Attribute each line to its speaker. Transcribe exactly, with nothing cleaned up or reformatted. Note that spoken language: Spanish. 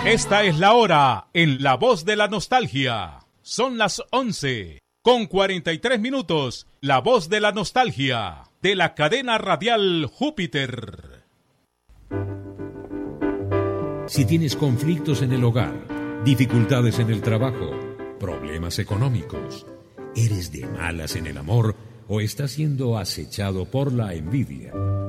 Speaker 1: Esta es la hora en La Voz de la Nostalgia. Son las once con cuarenta y tres minutos. La Voz de la Nostalgia de la cadena radial Júpiter.
Speaker 2: Si tienes conflictos en el hogar, dificultades en el trabajo, problemas económicos, eres de malas en el amor o estás siendo acechado por la envidia,